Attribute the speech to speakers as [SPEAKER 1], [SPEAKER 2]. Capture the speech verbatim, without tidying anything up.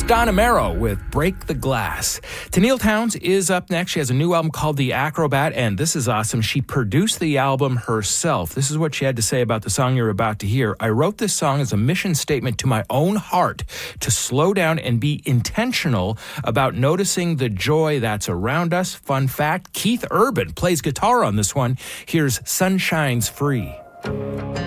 [SPEAKER 1] Donna Merrow with Break the Glass. Tennille Townes is up next. She has a new album called The Acrobat, and this is awesome. She produced the album herself. This is what she had to say about the song you're about to hear. I wrote this song as a mission statement to my own heart to slow down and be intentional about noticing the joy that's around us. Fun fact, Keith Urban plays guitar on this one. Here's Sun Shines Free.